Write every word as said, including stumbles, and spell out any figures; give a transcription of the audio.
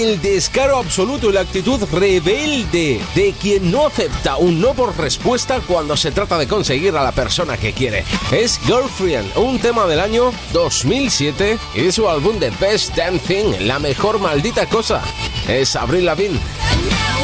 El descaro absoluto y la actitud rebelde de quien no acepta un no por respuesta cuando se trata de conseguir a la persona que quiere. Es Girlfriend, un tema del año dos mil siete y de su álbum The Best Damn Thing, la mejor maldita cosa. Es Avril Lavigne.